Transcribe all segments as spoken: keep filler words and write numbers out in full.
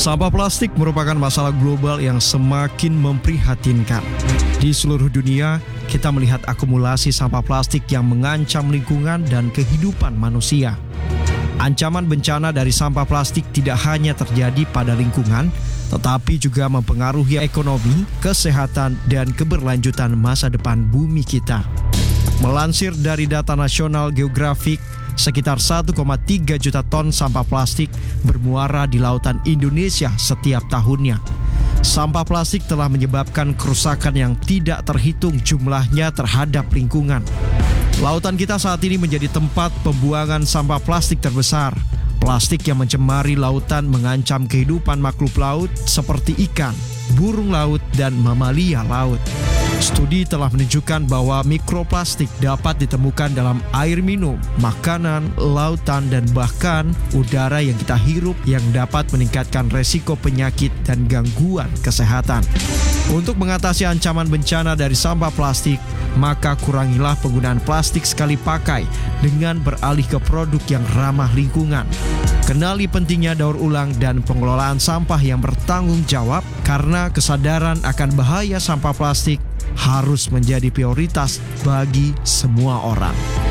Sampah plastik merupakan masalah global yang semakin memprihatinkan. Di seluruh dunia, kita melihat akumulasi sampah plastik yang mengancam lingkungan dan kehidupan manusia. Ancaman bencana dari sampah plastik tidak hanya terjadi pada lingkungan, tetapi juga mempengaruhi ekonomi, kesehatan, dan keberlanjutan masa depan bumi kita. Melansir dari data National Geographic, sekitar satu koma tiga juta ton sampah plastik bermuara di lautan Indonesia setiap tahunnya. Sampah plastik telah menyebabkan kerusakan yang tidak terhitung jumlahnya terhadap lingkungan. Lautan kita saat ini menjadi tempat pembuangan sampah plastik terbesar. Plastik yang mencemari lautan mengancam kehidupan makhluk laut seperti ikan, burung laut, dan mamalia laut. Studi telah menunjukkan bahwa mikroplastik dapat ditemukan dalam air minum, makanan, lautan, dan bahkan udara yang kita hirup yang dapat meningkatkan resiko penyakit dan gangguan kesehatan. Untuk mengatasi ancaman bencana dari sampah plastik, maka kurangilah penggunaan plastik sekali pakai dengan beralih ke produk yang ramah lingkungan. Kenali pentingnya daur ulang dan pengelolaan sampah yang bertanggung jawab karena kesadaran akan bahaya sampah plastik harus menjadi prioritas bagi semua orang.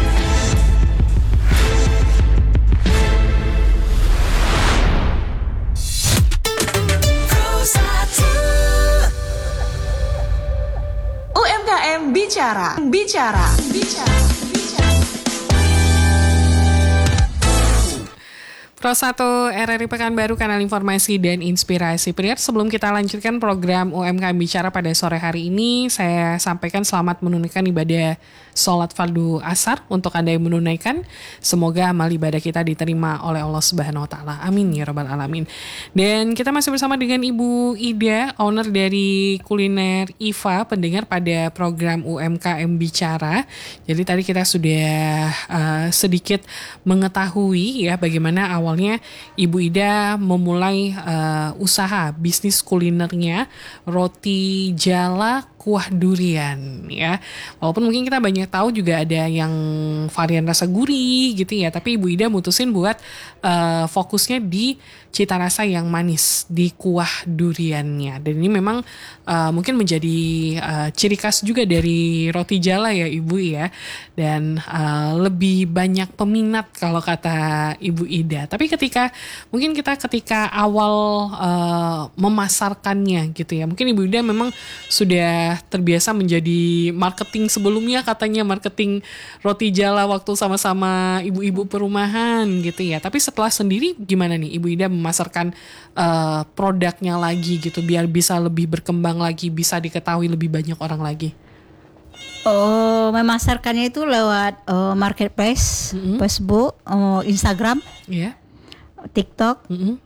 U M K M bicara, bicara, bicara, bicara. Pro satu R R I Pekanbaru, kanal informasi dan inspirasi. Pendengar, sebelum kita lanjutkan program U M K M Bicara pada sore hari ini, saya sampaikan selamat menunaikan ibadah sholat fardu asar untuk Anda yang menunaikan. Semoga amal ibadah kita diterima oleh Allah Subhanahu Wa Taala. Amin ya Rabbal Alamin. Dan kita masih bersama dengan Ibu Ida, owner dari Kuliner Iva, pendengar pada program U M K M Bicara. Jadi tadi kita sudah uh, sedikit mengetahui ya bagaimana awal Awalnya Ibu Ida memulai uh, usaha bisnis kulinernya roti jala kuah durian ya. Walaupun mungkin kita banyak tahu juga ada yang varian rasa gurih gitu ya, tapi Ibu Ida mutusin buat uh, fokusnya di cita rasa yang manis di kuah duriannya. Dan ini memang uh, mungkin menjadi uh, ciri khas juga dari roti jala ya Ibu ya. Dan uh, lebih banyak peminat kalau kata Ibu Ida. Tapi ketika mungkin kita ketika awal uh, memasarkannya gitu ya, mungkin Ibu Ida memang sudah terbiasa menjadi marketing sebelumnya, katanya marketing roti jala waktu sama-sama ibu-ibu perumahan gitu ya. Tapi setelah sendiri gimana nih Ibu Ida memasarkan uh, produknya lagi gitu biar bisa lebih berkembang lagi, bisa diketahui lebih banyak orang lagi? Oh, memasarkannya itu lewat uh, marketplace, mm-hmm. Facebook, uh, Instagram, yeah. TikTok. Mm-hmm.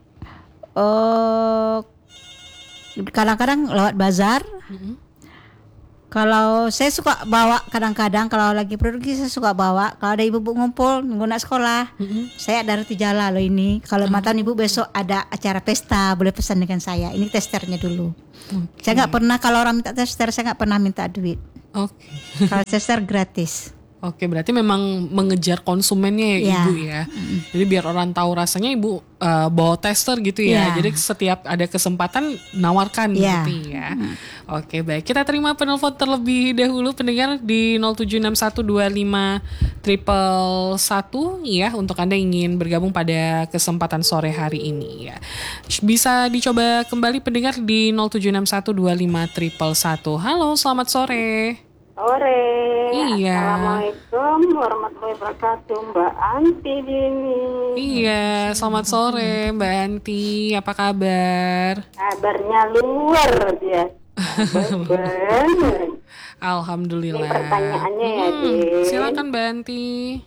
Uh, kadang-kadang lewat bazar. Mm-hmm. Kalau saya suka bawa, kadang-kadang kalau lagi produksi saya suka bawa. Kalau ada ibu-ibu ngumpul minggu nak sekolah, mm-hmm. saya ada roti jala loh ini. Kalau mm-hmm. matan ibu besok ada acara pesta, boleh pesan dengan saya. Ini testernya dulu. Okay. Saya nggak pernah, kalau orang minta tester saya nggak pernah minta duit. Oke. Okay. Kalau tester gratis. Oke, berarti memang mengejar konsumennya ya, ya. Ibu ya. Mm. Jadi biar orang tahu rasanya Ibu uh, bawa tester gitu ya. ya. Jadi setiap ada kesempatan nawarkan ya. Gitu ya. Mm. Oke, baik. Kita terima penelpon terlebih dahulu pendengar di nol tujuh enam satu dua lima satu satu ya untuk Anda ingin bergabung pada kesempatan sore hari ini ya. Bisa dicoba kembali pendengar di nol tujuh enam satu dua lima satu satu. Halo, selamat sore. Sore. Iya. Assalamualaikum warahmatullahi wabarakatuh, Mbak Anti Dini. Iya, selamat sore Mbak Anti. Apa kabar? Kabarnya luar biasa. Alhamdulillah. Ini pertanyaannya hmm, ya, Din. Silakan Mbak Anti.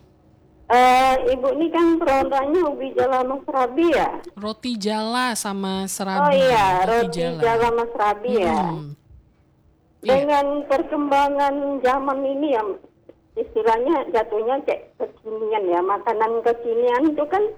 Uh, Ibu ini kan produknya ubi jala sama serabi ya? Roti jala sama serabi. Oh iya, roti, roti jala, jala sama serabi hmm. ya. Dengan perkembangan zaman ini ya, istilahnya jatuhnya kayak kekinian ya, makanan kekinian itu kan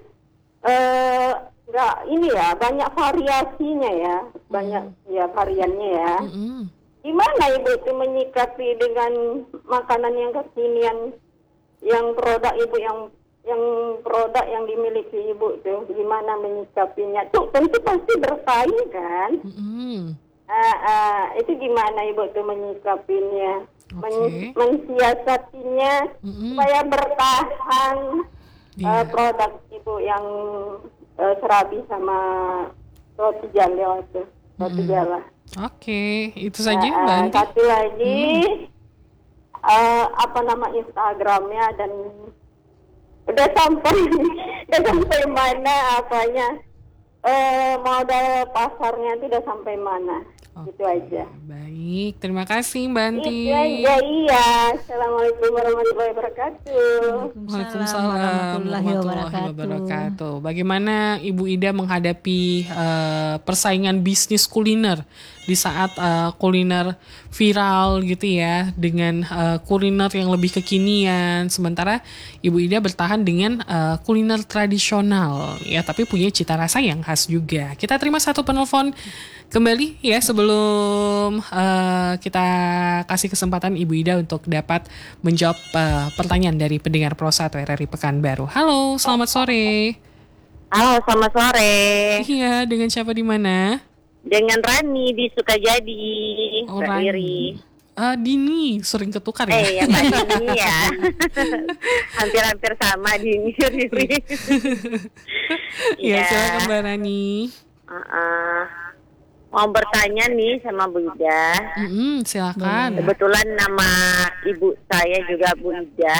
nggak uh, ini ya, banyak variasinya ya, banyak mm. ya variannya ya. Mm-hmm. Gimana Ibu itu menyikapi dengan makanan yang kekinian, yang produk Ibu yang yang produk yang dimiliki ibu tuh gimana menyikapinya? Tuh tentu pasti bersaing kan? Mm-hmm. Uh, uh, itu gimana ibu tuh menyikapinya? Okay. Men- mensiasatinya mm-hmm. supaya bertahan yeah. uh, produk ibu yang uh, serabi sama roti jala itu roti mm-hmm. jala. Oke, okay. itu saja uh, Mbak Anti. Satu lagi mm-hmm. uh, apa nama Instagramnya dan udah sampai udah sampai mana apanya uh, modal pasarnya itu udah sampai mana. Okay. Itu aja. Baik, terima kasih Mbak Anti. Itu aja, iya. Assalamualaikum warahmatullahi wabarakatuh. Waalaikumsalam warahmatullahi wabarakatuh. Bagaimana Ibu Ida menghadapi uh, persaingan bisnis kuliner di saat uh, kuliner viral gitu ya, dengan uh, kuliner yang lebih kekinian, sementara Ibu Ida bertahan dengan uh, kuliner tradisional ya, tapi punya cita rasa yang khas juga. Kita terima satu penelpon kembali ya sebelum uh, kita kasih kesempatan Ibu Ida untuk dapat menjawab uh, pertanyaan dari pendengar Pro satu R R I Pekanbaru. Halo, selamat sore. Halo, selamat sore. Iya, dengan siapa di mana? Dengan Rani di Sukajadi. Oh, Rani. Uh, Dini, sering ketukar ya? Eh, ya Mbak Dini ya. Hampir-hampir sama Dini. Iya, silakan Mbak Rani. Uh-uh. Mau bertanya nih sama Bu Ida. Mm-hmm, silakan. Kebetulan nama ibu saya juga Bu Ida.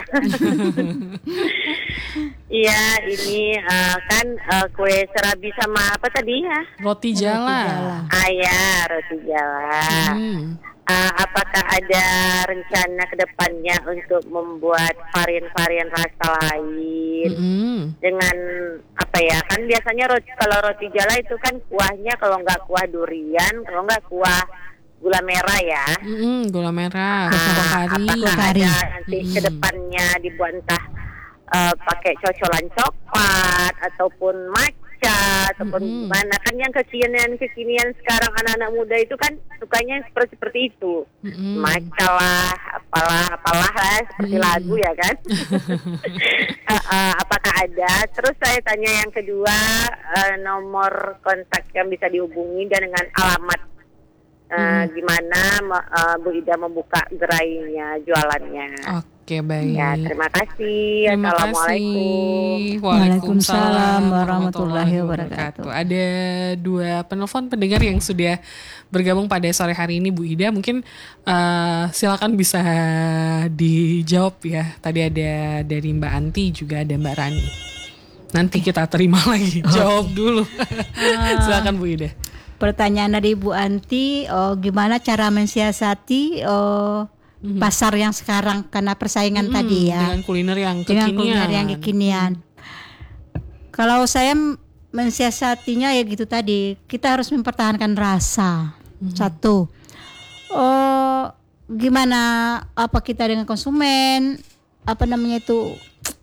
Iya, ini uh, kan uh, kue serabi sama apa tadi ya? Roti jala. Ah ya, roti jala. Mm. Uh, apakah ada rencana ke depannya untuk membuat varian-varian rasa lain mm-hmm. dengan apa ya, kan biasanya roti, kalau roti jala itu kan kuahnya kalau nggak kuah durian, kalau nggak kuah gula merah ya. Mm-hmm, gula merah. Uh, apakah ada nanti mm-hmm. ke depannya dibuat entah uh, pakai cocolan coklat ataupun matcha ataupun mm-hmm. gimana, kan yang kekinian-kekinian sekarang anak-anak muda itu kan sukanya seperti seperti itu, mm-hmm. matcha lah, apalah apalah lah, seperti mm-hmm. lagu ya kan. uh, uh, apakah ada? Terus saya tanya yang kedua, uh, nomor kontak yang bisa dihubungi dan dengan alamat uh, mm-hmm. gimana uh, Bu Ida membuka gerainya, jualannya. Okay. Oke, baik. Ya, terima kasih. Terima Assalamualaikum. Kasih. Waalaikumsalam warahmatullahi wabarakatuh. Ada dua penelpon pendengar yang sudah bergabung pada sore hari ini, Bu Ida. Mungkin uh, silakan bisa dijawab ya. Tadi ada dari Mbak Anti, juga ada Mbak Rani. Nanti kita terima lagi. Jawab dulu. Silakan Bu Ida. Pertanyaan dari Bu Anti, oh, gimana cara mensiasati oh, Mm-hmm. pasar yang sekarang karena persaingan mm-hmm. tadi ya, dengan kuliner yang kekinian. Dengan kuliner yang kekinian. Mm-hmm. Kalau saya mensiasatinya ya gitu tadi, kita harus mempertahankan rasa. Mm-hmm. Satu, oh, gimana apa kita dengan konsumen, apa namanya itu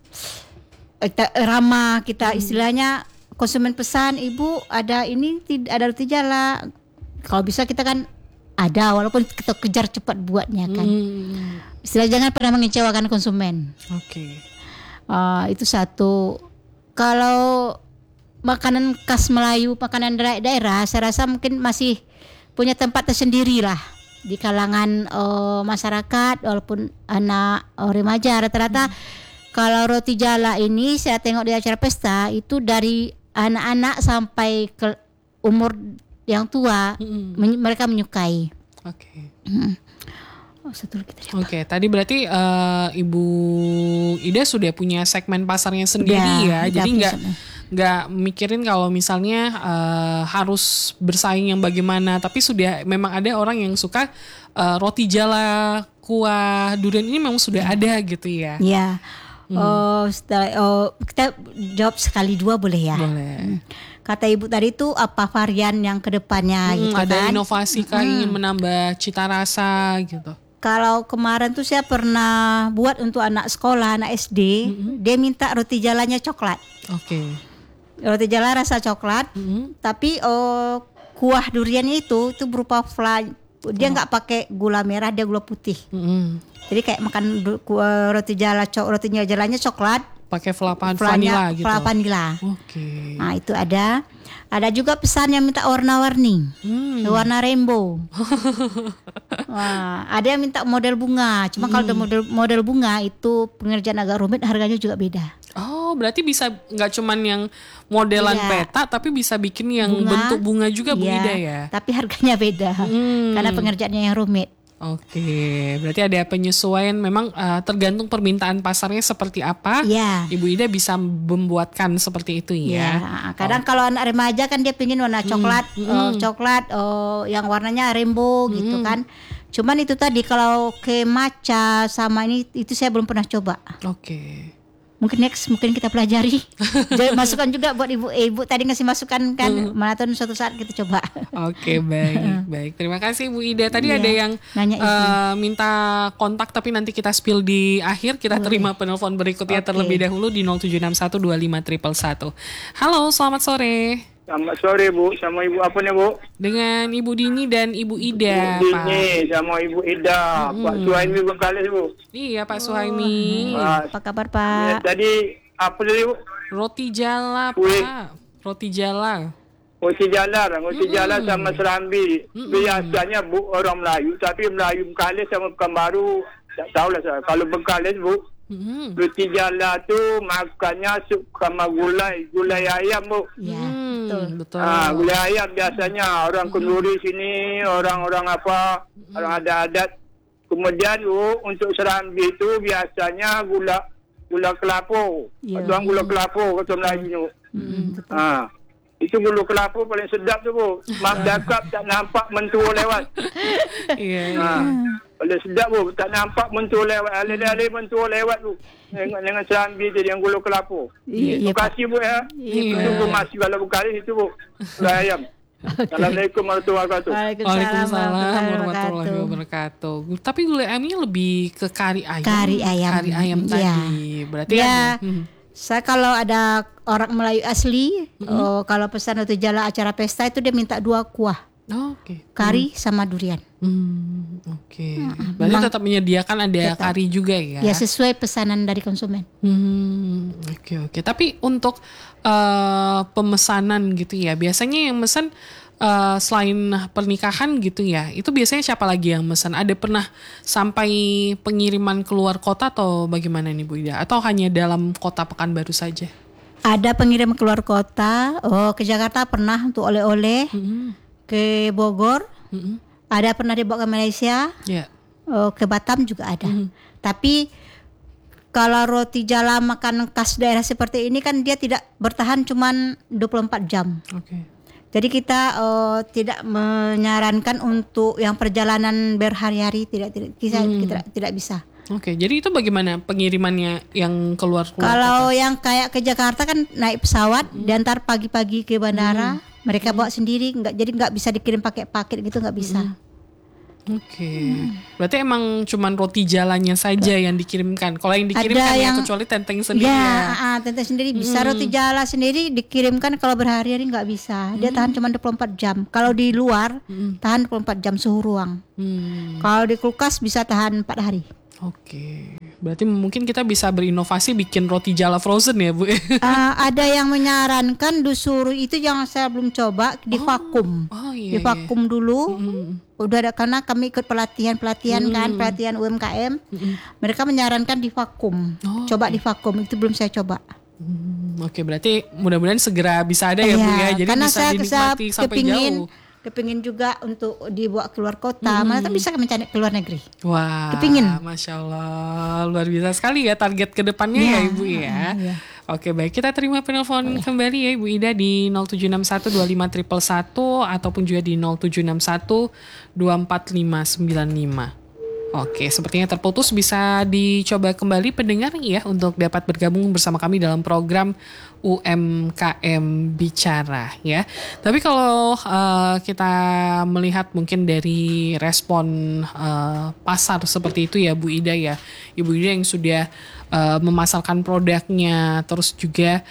ramah kita, mm-hmm. istilahnya konsumen pesan, ibu ada ini ada roti jala, kalau bisa kita kan ada, walaupun kita kejar cepat buatnya kan. Hmm. Istilah jangan pernah mengecewakan konsumen. Oke. Okay. Uh, itu satu. Kalau makanan khas Melayu, makanan daerah, saya rasa mungkin masih punya tempat tersendiri lah di kalangan uh, masyarakat, walaupun anak uh, remaja rata-rata. Hmm. Kalau roti jala ini saya tengok di acara pesta itu dari anak-anak sampai ke umur yang tua, mm-hmm. men- mereka menyukai. Oke. Okay. Mm. Oh, satu lagi tadi. Oke, okay, tadi berarti uh, Ibu Ida sudah punya segmen pasarnya sendiri ya, ya. Jadi nggak nggak mikirin kalau misalnya uh, harus bersaing yang bagaimana, tapi sudah memang ada orang yang suka uh, roti jala, kuah durian ini memang sudah ya. Ada gitu ya. Iya. Hmm. Oh, setelah, oh, kita jawab sekali dua boleh ya? Boleh. Hmm. Kata Ibu tadi itu apa varian yang kedepannya hmm, gitu ada kan? Ada inovasi kah, hmm. ingin menambah cita rasa gitu? Kalau kemarin tuh saya pernah buat untuk anak sekolah, anak S D, hmm. dia minta roti jalanya coklat. Oke. Okay. Roti jala rasa coklat, hmm. tapi oh, kuah duriannya itu itu berupa flan. Dia nggak oh. pakai gula merah, dia gula putih. Hmm. Jadi kayak makan roti jala, rotinya jalanya coklat, pakai vanilla, vanilla gitu. vanilla. Oke. Okay. Nah itu ada. Ada juga pesan yang minta warna-warni, hmm. warna rainbow. Wah, ada yang minta model bunga. Cuma hmm. kalau model model bunga itu pengerjaan agak rumit, harganya juga beda. Oh, berarti bisa nggak cuman yang modelan iya. peta, tapi bisa bikin yang bunga, bentuk bunga juga, Bu iya, Ida ya? Tapi harganya beda, hmm. karena pengerjaannya yang rumit. Oke, berarti ada penyesuaian. Memang uh, tergantung permintaan pasarnya seperti apa. Ya. Ibu Ida bisa membuatkan seperti itu ya. Ya. Kadang oh. kalau anak remaja kan dia pingin warna coklat, hmm. uh, coklat, uh, yang warnanya rainbow hmm. gitu kan. Cuman itu tadi kalau ke matcha sama ini itu saya belum pernah coba. Oke. Mungkin next mungkin kita pelajari. Jadi masukan juga buat ibu eh, ibu tadi ngasih masukan kan, hmm. maraton suatu saat kita coba. Oke, baik, baik. Terima kasih Bu Ida. Tadi yeah. ada yang uh, minta kontak tapi nanti kita spill di akhir. Kita Boleh. terima penelpon berikutnya okay. terlebih dahulu di nol tujuh enam satu dua lima satu satu satu. Halo, selamat sore. Selamat sore Bu, sama Ibu apa nih Bu? Dengan Ibu Dini dan Ibu Ida. Ibu Dini Pak. sama Ibu Ida, hmm. Pak Suhaimi Bengkalis Bu. Iya Pak Suhaimi. Oh, apa kabar Pak? Ya, tadi apa tadi Bu? Roti jala Kue. Pak. Roti jala. Roti jala, roti hmm. jala sama serambi. Hmm. Biasanya Bu orang Melayu, tapi Melayu Bengkalis sama Pekanbaru tak tahulah saya. Kalau Bengkalis Bu, hmm. roti jala tu makannya sup sama gulai, gulai ayam Bu. Ya, hmm, betul. betul. Ah, gulai ayam biasanya orang Kenduri sini, orang-orang apa, hmm. orang ada adat. Kemudian Bu, untuk serambi itu biasanya gula gula kelapa. Ya. Tuang gula kelapa kata Melayu ni. Hmm, ah. Itu gula kelapa paling sedap tu Bu. Mak dakap tak nampak mentua lewat. Iya. Ha. Paling sedap Bu, tak nampak mentua lewat. Alih-alih mentua lewat Bu. Dengan dengan serambi je yang gula kelapa. Iya, Terima kasih Bu ya. Iya. Itu masih kalau berkali itu Bu. Gulai ayam. Assalamualaikum warahmatullahi wabarakatuh. Waalaikumsalam warahmatullahi wabarakatuh. Tapi gulai ayamnya lebih ke kari ayam. Kari ayam. Kari ayam ya. tadi. Berarti ya. ada, hmm. Saya kalau ada orang Melayu asli, mm-hmm. oh, kalau pesan roti jala acara pesta itu dia minta dua kuah. Oh, oke. Okay. Kari hmm. sama durian. Hmm, oke. Okay. Hmm, Berarti tetap menyediakan ada tetap. kari juga ya? Ya sesuai pesanan dari konsumen. Hmm, oke okay, oke. Okay. Tapi untuk uh, pemesanan gitu ya, biasanya yang pesan uh, selain pernikahan gitu ya, itu biasanya siapa lagi yang pesan? Ada pernah sampai pengiriman keluar kota atau bagaimana nih Bu Ida? Atau hanya dalam kota Pekanbaru saja? Ada pengirim keluar kota. Oh, ke Jakarta pernah untuk oleh-oleh. Mm-hmm. Ke Bogor, mm-hmm. ada pernah dibawa ke Malaysia, yeah. oh, ke Batam juga ada. Mm-hmm. Tapi kalau roti jala makanan khas daerah seperti ini kan dia tidak bertahan cuman dua puluh empat jam. Okay. Jadi kita uh, tidak menyarankan untuk yang perjalanan berhari-hari, tidak tidak kita, mm. kita tidak bisa. Oke, okay, jadi itu bagaimana pengirimannya yang keluar keluar Kalau kota? Yang kayak ke Jakarta kan naik pesawat, mm. diantar pagi-pagi ke bandara. Mm. Mereka bawa sendiri, nggak jadi nggak bisa dikirim pakai paket gitu, nggak bisa. Hmm. Oke, okay. hmm. berarti emang cuman roti jalannya saja yang dikirimkan. Kalau yang dikirimkan ada ya yang, kecuali tenteng sendiri ya. Ya, uh, tenteng sendiri bisa. Hmm. Roti jala sendiri dikirimkan kalau berhari-hari nggak bisa. Dia hmm. tahan cuma dua puluh empat jam. Kalau di luar hmm. tahan dua puluh empat jam suhu ruang. Hmm. Kalau di kulkas bisa tahan empat hari. Oke, berarti mungkin kita bisa berinovasi bikin roti jala frozen ya Bu? uh, ada yang menyarankan disuruh itu yang saya belum coba di oh, vakum, oh, iya, di vakum iya. dulu. Mm-hmm. Udah ada karena kami ikut pelatihan pelatihan mm-hmm. kan pelatihan U M K M. Mm-hmm. Mereka menyarankan di vakum, oh, coba okay. di vakum itu belum saya coba. Hmm, Oke, okay, berarti mudah-mudahan segera bisa ada ya, ya Bu ya, jadi karena bisa saya dinikmati sampai kepingin, jauh. Kepingin juga untuk dibawa keluar kota, hmm. mana kan bisa mencari keluar negeri. Wah, kepingin. Masya Allah, luar biasa sekali ya target kedepannya ya, ya Ibu ya. ya. Oke, baik, kita terima penelpon kembali ya Ibu Ida di nol tujuh enam satu dua lima satu satu satu ataupun juga di nol tujuh enam satu dua empat lima sembilan lima. Oke, sepertinya terputus, bisa dicoba kembali pendengar ya untuk dapat bergabung bersama kami dalam program U M K M Bicara ya. Tapi kalau uh, kita melihat mungkin dari respon uh, pasar seperti itu ya Bu Ida ya, Ibu Ida yang sudah uh, memasarkan produknya, terus juga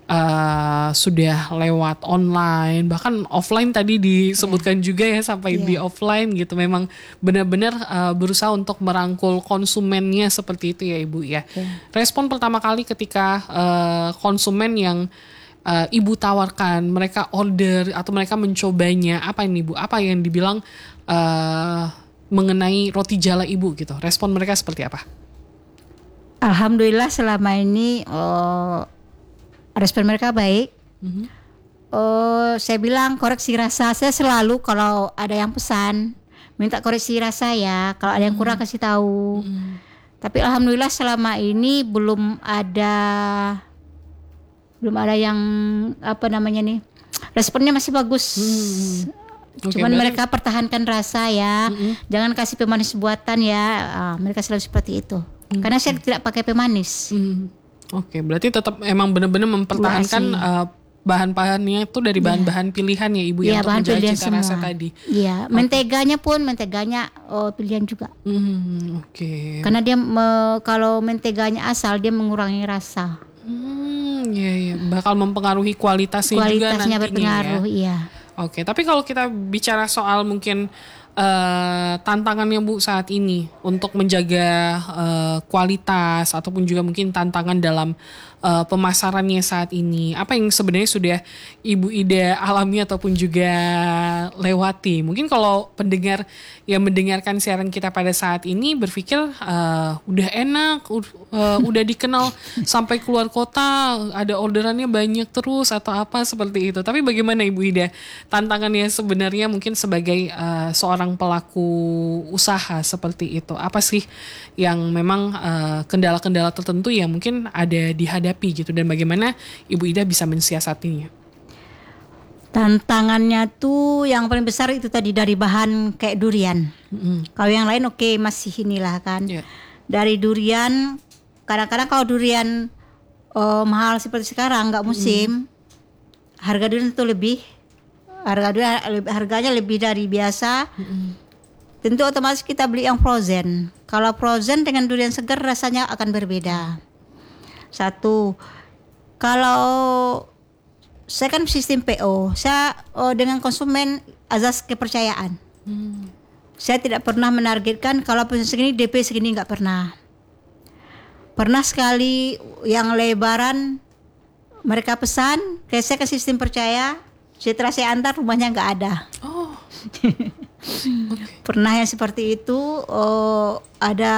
uh, sudah lewat online, bahkan offline tadi disebutkan yeah. juga ya sampai yeah. di offline gitu. Memang benar-benar uh, berusaha untuk merangkul konsumennya seperti itu ya Ibu ya. Yeah. Respon pertama kali ketika uh, konsumen yang uh, Ibu tawarkan, mereka order atau mereka mencobanya, apa ini Bu? Apa yang dibilang uh, mengenai roti jala Ibu gitu? Respon mereka seperti apa? Alhamdulillah selama ini uh, respon mereka baik. Mm-hmm. Uh, saya bilang koreksi rasa, saya selalu kalau ada yang pesan minta koreksi rasa ya. Kalau ada yang kurang mm-hmm. kasih tahu. Mm-hmm. Tapi alhamdulillah selama ini belum ada belum ada yang apa namanya nih, responnya masih bagus. Mm-hmm. Okay, cuman berarti mereka pertahankan rasa ya. Mm-hmm. Jangan kasih pemanis buatan ya. Uh, mereka selalu seperti itu. Mm-hmm. Karena saya tidak pakai pemanis. Mm-hmm. Oke, berarti tetap emang benar-benar mempertahankan uh, bahan-bahannya itu dari bahan-bahan pilihan ya Ibu ya, ya untuk menjaga cita rasa tadi. Iya, okay. Menteganya pun menteganya oh, pilihan juga. Hmm, Oke. Okay. Karena dia me, kalau menteganya asal dia mengurangi rasa. Hmm, iya iya, bakal mempengaruhi kualitasnya, kualitasnya juga nantinya berpengaruh, ya. Iya. Oke, tapi kalau kita bicara soal mungkin Uh, tantangannya Bu saat ini untuk menjaga uh, kualitas ataupun juga mungkin tantangan dalam uh, pemasarannya saat ini, apa yang sebenarnya sudah Ibu Ida alami ataupun juga lewati? Mungkin kalau pendengar yang mendengarkan siaran kita pada saat ini berpikir uh, udah enak, uh, udah dikenal sampai keluar kota, ada orderannya banyak terus atau apa seperti itu. Tapi bagaimana Ibu Ida tantangannya sebenarnya mungkin sebagai uh, seorang pelaku usaha seperti itu? Apa sih yang memang uh, kendala-kendala tertentu yang mungkin ada dihadapi gitu, dan bagaimana Ibu Ida bisa mensiasatinya? Tantangannya tuh yang paling besar itu tadi dari bahan kayak durian. Mm-hmm. Kalau yang lain oke okay, masih inilah kan. Yeah. Dari durian, kadang-kadang kalau durian uh, mahal seperti sekarang nggak musim, mm-hmm. harga durian itu lebih harga durian harganya lebih dari biasa. Mm-hmm. Tentu otomatis kita beli yang frozen. Kalau frozen dengan durian segar rasanya akan berbeda. Satu, kalau saya kan sistem P O, saya oh, dengan konsumen azas kepercayaan. Hmm. Saya tidak pernah menargetkan kalau pesan segini D P segini, nggak pernah. Pernah sekali yang lebaran mereka pesan, kayak saya ke sistem percaya, setelah saya antar rumahnya nggak ada. Oh. Okay. Pernah yang seperti itu, oh, ada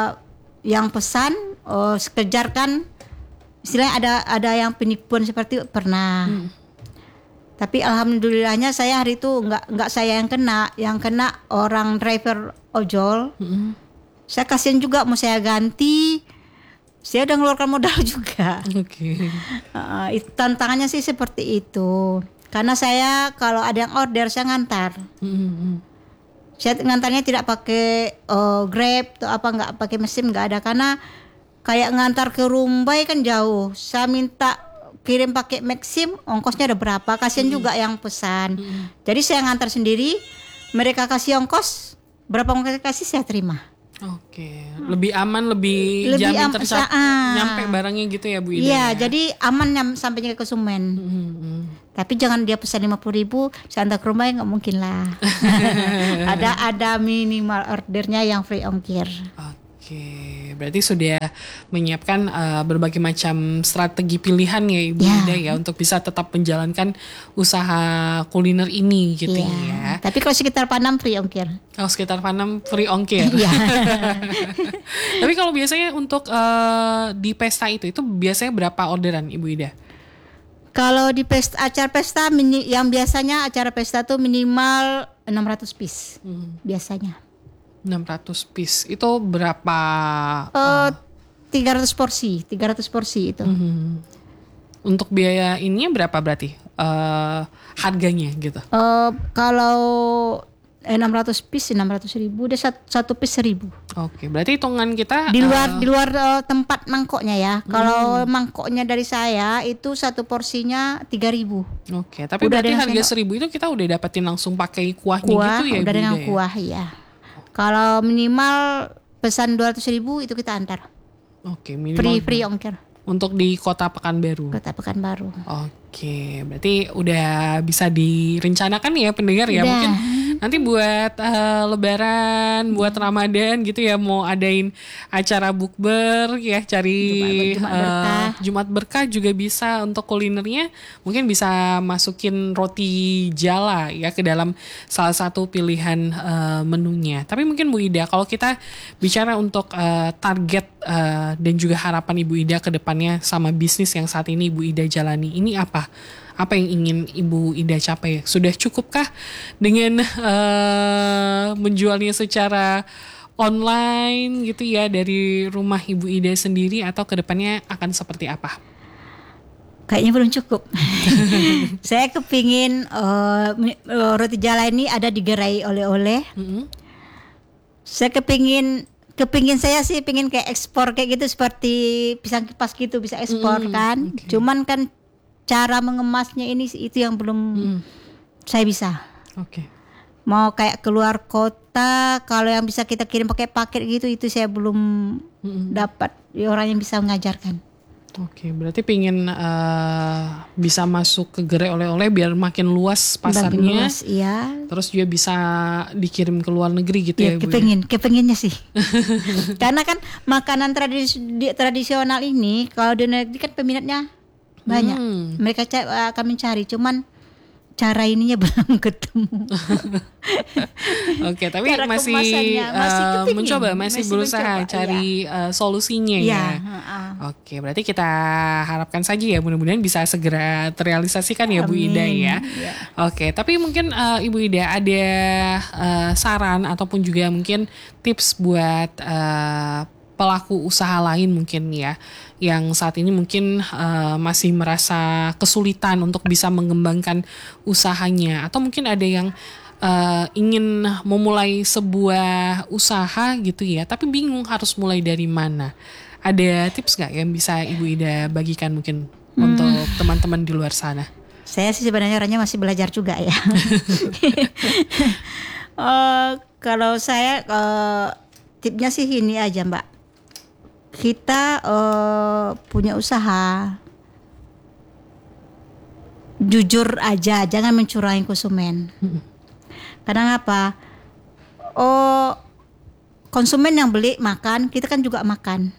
yang pesan, oh, sekejar kan. Istilahnya ada ada yang penipuan seperti itu pernah. Hmm. Tapi alhamdulillahnya saya hari itu nggak nggak saya yang kena, yang kena orang driver ojol. Hmm. Saya kasihan juga, mau saya ganti, saya udah ngeluarkan modal juga. Oke. Okay. Uh, tantangannya sih seperti itu. Karena saya kalau ada yang order saya ngantar. Hmm. Saya ngantarnya tidak pakai uh, Grab atau apa, nggak pakai mesin, nggak ada, karena kayak ngantar ke Rumbai kan jauh. Saya minta kirim pakai Maxim, ongkosnya ada berapa? Kasian hmm. juga yang pesan. Hmm. Jadi saya ngantar sendiri, mereka kasih ongkos, berapa ongkos kasih saya terima. Oke, lebih aman, lebih, lebih jamin am- tercapai uh, nyampe barangnya gitu ya Bu Ida. Iya, ya? Jadi aman nyam- sampainya ke konsumen. Hmm. Tapi jangan dia pesan lima puluh ribu, saya antar ke Rumbai, nggak mungkin lah. ada ada minimal ordernya yang free ongkir. Oke, berarti sudah menyiapkan uh, berbagai macam strategi pilihan ya Ibu ya. Ida ya, untuk bisa tetap menjalankan usaha kuliner ini gitu ya. ya. Tapi kalau sekitar Panam free ongkir. Oh, sekitar Panam free ongkir. Iya. Tapi kalau biasanya untuk uh, di pesta itu, itu biasanya berapa orderan Ibu Ida? Kalau di pesta, acara pesta mini, yang biasanya acara pesta tuh minimal enam ratus piece hmm. biasanya. enam ratus piece itu berapa? Uh, tiga ratus porsi, tiga ratus porsi itu. Uh, untuk biaya ininya berapa berarti? Uh, harganya gitu. Uh, kalau enam ratus piece enam ratus ribu, dia satu, satu piece seribu. Oke, berarti hitungan kita di luar uh, di luar uh, tempat mangkoknya ya. Hmm. Kalau mangkoknya dari saya itu satu porsinya tiga ribu. Oke, tapi udah berarti harga seribu itu kita udah dapetin langsung pakai kuahnya kuah, gitu ya? Udah dengan ya? kuah ya. Kalau minimal pesan dua ratus ribu itu kita antar. Oke, minimal free free ongkir. untuk di Kota Pekanbaru. Kota Pekanbaru. Oke, berarti udah bisa direncanakan ya pendengar ya. Udah. Mungkin nanti buat uh, Lebaran, buat Ramadan gitu ya, mau adain acara bukber ya, cari Jumat, Jumat uh, berkah. Jumat berkah juga bisa untuk kulinernya. Mungkin bisa masukin roti jala ya ke dalam salah satu pilihan uh, menunya. Tapi mungkin Bu Ida, kalau kita bicara untuk uh, target uh, dan juga harapan Ibu Ida ke depannya sama bisnis yang saat ini Ibu Ida jalani, ini apa? Apa yang ingin Ibu Ida capai? Sudah cukupkah dengan uh, menjualnya secara online gitu ya dari rumah Ibu Ida sendiri, atau kedepannya akan seperti apa? Kayaknya belum cukup. Saya kepingin uh, roti jala ini ada di gerai oleh-oleh. Mm-hmm. Saya kepingin kepingin saya sih pingin kayak ekspor kayak gitu, seperti pisang kipas gitu bisa ekspor mm-hmm. kan. Okay. Cuman kan cara mengemasnya ini itu yang belum mm. saya bisa. Oke. Okay. Mau kayak keluar kota, kalau yang bisa kita kirim pakai paket gitu, itu saya belum mm. dapat orang yang bisa mengajarkan. Oke, okay, berarti pingin uh, bisa masuk ke gerai oleh-oleh biar makin luas pasarnya. Makin luas, iya. Terus juga bisa dikirim ke luar negeri gitu ya, ya Bu? Kepengin, kepenginnya sih. Karena kan makanan tradis- tradisional ini kalau di negeri kan peminatnya banyak. Hmm. Mereka c- akan mencari, cuman cara ininya belum ketemu. Oke, tapi cara masih, masih uh, mencoba, masih, masih berusaha mencoba, cari ya. uh, solusinya ya. ya. Uh-uh. Oke, berarti kita harapkan saja ya, mudah-mudahan bisa segera terrealisasikan ya. Amin. Bu Ida ya. ya. Oke, tapi mungkin uh, Ibu Ida ada uh, saran ataupun juga mungkin tips buat uh, pelaku usaha lain mungkin ya, yang saat ini mungkin uh, masih merasa kesulitan untuk bisa mengembangkan usahanya, atau mungkin ada yang uh, ingin memulai sebuah usaha gitu ya, tapi bingung harus mulai dari mana. Ada tips nggak yang bisa Ibu Ida bagikan mungkin hmm. untuk teman-teman di luar sana? Saya sih sebenarnya orangnya masih belajar juga ya. uh, kalau saya uh, tipsnya sih ini aja Mbak. Kita uh, punya usaha, jujur aja, jangan mencurangi konsumen. Hmm. Karena apa? Oh, konsumen yang beli makan, kita kan juga makan.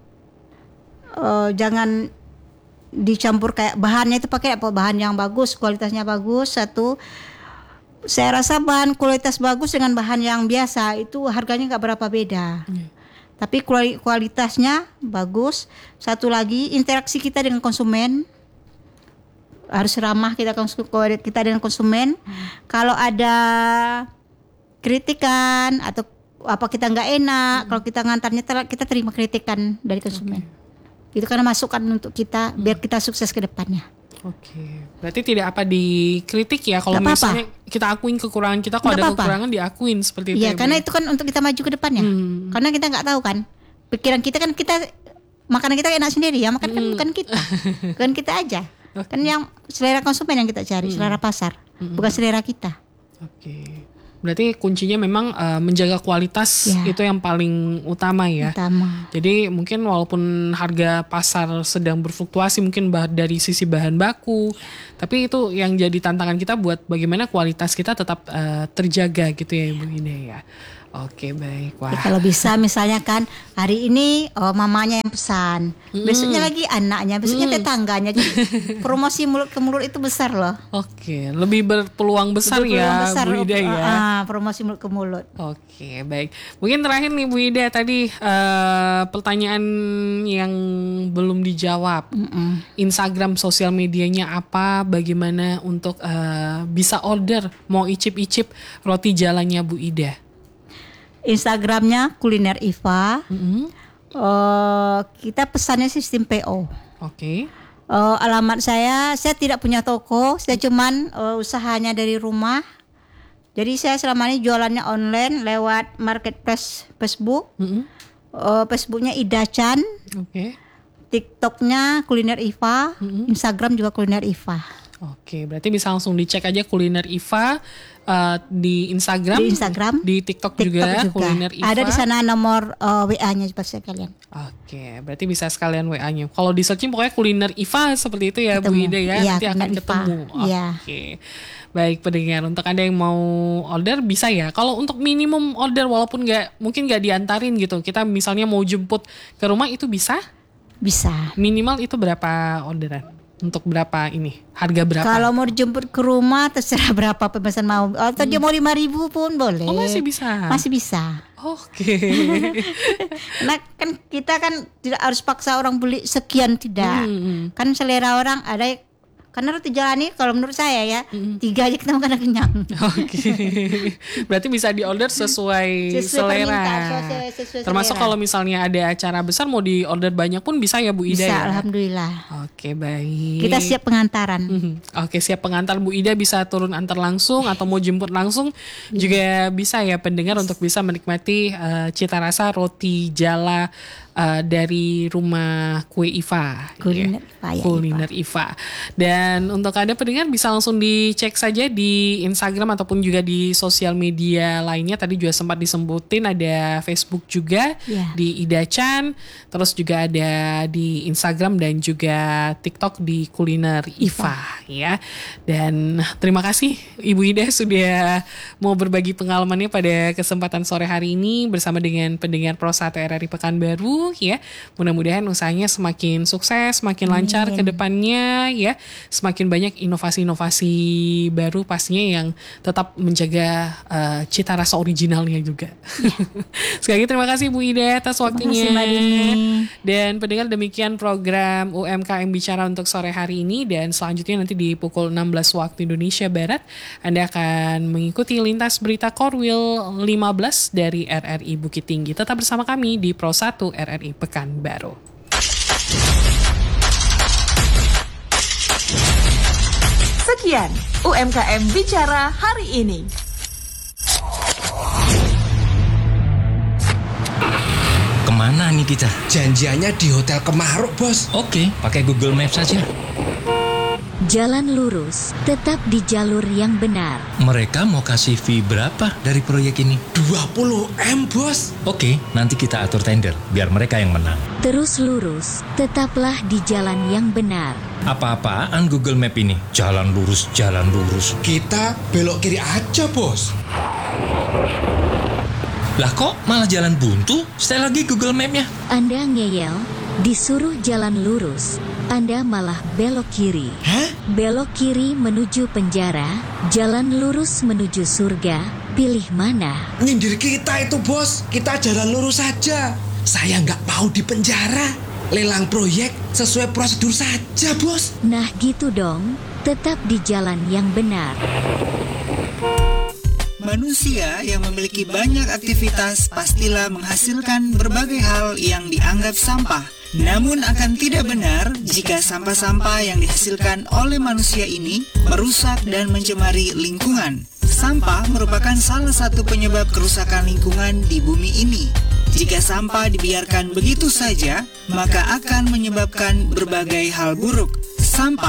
Uh, jangan dicampur kayak bahannya itu pakai apa, bahan yang bagus, kualitasnya bagus. Satu, saya rasa bahan kualitas bagus dengan bahan yang biasa itu harganya nggak berapa beda. Hmm. Tapi kualitasnya bagus. Satu lagi, interaksi kita dengan konsumen harus ramah, kita kita dengan konsumen. Hmm. Kalau ada kritikan atau apa kita nggak enak, hmm. kalau kita ngantarnya kita terima kritikan dari konsumen. Okay. Itu karena masukan untuk kita, hmm. biar kita sukses ke depannya. Oke, okay. Berarti tidak apa dikritik ya, kalau misalnya apa-apa. Kita akuin kekurangan kita, kalau ada apa-apa. Kekurangan diakuin seperti itu. Iya, karena itu kan untuk kita maju ke depannya. Hmm. Karena kita nggak tahu kan, pikiran kita kan kita makanan kita enak sendiri ya, makan hmm. kan bukan kita, bukan kita aja. Okay. Kan yang selera konsumen yang kita cari, hmm. selera pasar, hmm. bukan selera kita. Oke. Okay. Berarti kuncinya memang uh, menjaga kualitas ya. Itu yang paling utama ya. Utama. Jadi mungkin walaupun harga pasar sedang berfluktuasi mungkin bah- dari sisi bahan baku, tapi itu yang jadi tantangan kita buat bagaimana kualitas kita tetap uh, terjaga gitu ya Ibu Ida ya. Oke, baik. Wah. Ya, kalau bisa misalnya kan hari ini oh, mamanya yang pesan, mm. besoknya lagi anaknya, besoknya mm. tetangganya. Jadi promosi mulut ke mulut itu besar loh. Oke, lebih berpeluang besar lebih ya besar, Bu Ida ya. Uh, promosi mulut ke mulut. Oke, baik. Mungkin terakhir nih Bu Ida, tadi uh, pertanyaan yang belum dijawab. Mm-mm. Instagram sosial medianya apa? Bagaimana untuk uh, bisa order mau icip-icip roti jalannya Bu Ida? Instagramnya Kuliner Iva. Mm-hmm. uh, kita pesannya sistem P O. Oke. Okay. Uh, alamat saya, saya tidak punya toko, saya cuman uh, usahanya dari rumah. Jadi saya selama ini jualannya online lewat marketplace Facebook. Mm-hmm. uh, Facebooknya Ida Chan. Oke. Okay. TikToknya Kuliner Iva. Mm-hmm. Instagram juga Kuliner Iva. Oke, berarti bisa langsung dicek aja Kuliner Iva uh, di Instagram, di Instagram, di TikTok, TikTok juga, juga. Kuliner Iva. Ada di sana nomor uh, W A-nya juga sekalian. Oke, berarti bisa sekalian W A-nya. Kalau di searching pokoknya Kuliner Iva seperti itu ya, ketemu. Bu Ida ya, ya, nanti akan Iva. ketemu. Ya. Oke. Baik pendengar, untuk Anda yang mau order bisa ya. Kalau untuk minimum order walaupun nggak mungkin nggak diantarin gitu, kita misalnya mau jemput ke rumah itu bisa? Bisa. Minimal itu berapa orderan? Untuk berapa ini? Harga berapa? Kalau mau dijemput ke rumah terserah berapa pemesan mau. Atau hmm. dia mau lima ribu pun boleh. Oh masih bisa? Masih bisa. Oke. Okay. Nah kan kita kan tidak harus paksa orang beli sekian, tidak. Hmm. Kan selera orang ada. Karena roti jalani kalau menurut saya ya mm. tiga aja kita makan kenyang. Oke. Okay. Berarti bisa diorder sesuai, sesuai selera. Sesuai, sesuai Termasuk selera. Kalau misalnya ada acara besar mau diorder banyak pun bisa ya Bu Ida. Bisa, ya? alhamdulillah. Oke, okay, baik. Kita siap pengantaran. Mm-hmm. Oke, okay, siap pengantar. Bu Ida bisa turun antar langsung atau mau jemput langsung mm. juga bisa ya pendengar untuk bisa menikmati uh, cita rasa roti jala Uh, dari rumah kue Iva, Kuliner ya. Iva, Kuliner Iva. Dan untuk Anda pendengar bisa langsung dicek saja di Instagram ataupun juga di sosial media lainnya. Tadi juga sempat disebutin ada Facebook juga yeah. di Ida Chan, terus juga ada di Instagram dan juga TikTok di Kuliner Iva, Iva. Ya. Dan terima kasih Ibu Ida sudah mau berbagi pengalamannya pada kesempatan sore hari ini bersama dengan pendengar Pro satu R R I Pekanbaru. Ya, mudah-mudahan usahanya semakin sukses, semakin lancar ke depannya ya, semakin banyak inovasi-inovasi baru pastinya yang tetap menjaga uh, cita rasa originalnya juga. Ya. Sekali lagi terima kasih Bu Ida atas waktunya. Terima kasih, dan pendengar demikian program U M K M Bicara untuk sore hari ini, dan selanjutnya nanti di pukul enam belas waktu Indonesia Barat Anda akan mengikuti lintas berita Korwil lima belas dari R R I Bukit Tinggi. Tetap bersama kami di Pro satu R R I Pekanbaru. Sekian U M K M Bicara hari ini. Kemana nih kita? Janjiannya di Hotel Kemaruk, Bos. Oke, pakai Google Maps saja. Jalan lurus, tetap di jalur yang benar. Mereka mau kasih fee berapa dari proyek ini? dua puluh M, Bos. Oke, nanti kita atur tender, biar mereka yang menang. Terus lurus, tetaplah di jalan yang benar. Apa-apaan Google Map ini? Jalan lurus, jalan lurus. Kita belok kiri aja, Bos. Lah kok malah jalan buntu? Setel lagi Google Map-nya. Anda ngeyel, disuruh jalan lurus, Anda malah belok kiri. Hah? Belok kiri menuju penjara, jalan lurus menuju surga. Pilih mana? Nyindir kita itu, Bos. Kita jalan lurus saja. Saya nggak mau di penjara. Lelang proyek sesuai prosedur saja, Bos. Nah gitu dong, tetap di jalan yang benar. Manusia yang memiliki banyak aktivitas pastilah menghasilkan berbagai hal yang dianggap sampah. Namun akan tidak benar jika sampah-sampah yang dihasilkan oleh manusia ini merusak dan mencemari lingkungan. Sampah merupakan salah satu penyebab kerusakan lingkungan di bumi ini. Jika sampah dibiarkan begitu saja, maka akan menyebabkan berbagai hal buruk. Sampah